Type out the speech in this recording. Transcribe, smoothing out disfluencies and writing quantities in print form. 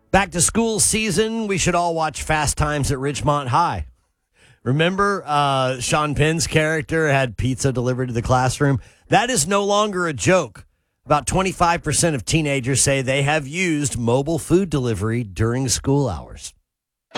Back to school season, we should all watch Fast Times at Ridgemont High. Remember Sean Penn's character had pizza delivered to the classroom? That is no longer a joke. About 25% of teenagers say they have used mobile food delivery during school hours.